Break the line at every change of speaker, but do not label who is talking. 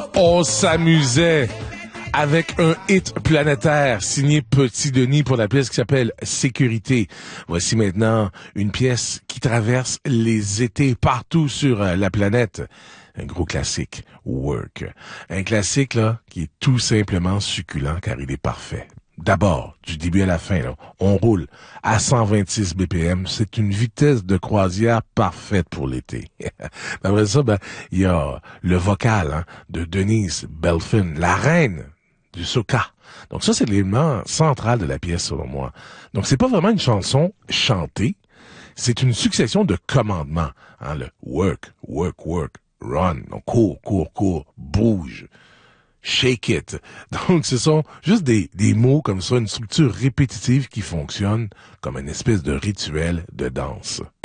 On s'amusait avec un hit planétaire signé Petit Denis pour la pièce qui s'appelle Sécurité. Voici maintenant une pièce qui traverse les étés partout sur la planète. Un gros classique, Work. Un classique là qui est tout simplement succulent car il est parfait. D'abord, du début à la fin, là, on roule à 126 BPM. C'est une vitesse de croisière parfaite pour l'été. Après ça, il y a le vocal de Denise Belfin, la reine du soca. Donc ça, c'est l'élément central de la pièce, selon moi. Donc c'est pas vraiment une chanson chantée, c'est une succession de commandements. Le work, work, work, run, donc cours, cours, cours, bouge. Shake it. Donc, ce sont juste des mots comme ça, une structure répétitive qui fonctionne comme une espèce de rituel de danse.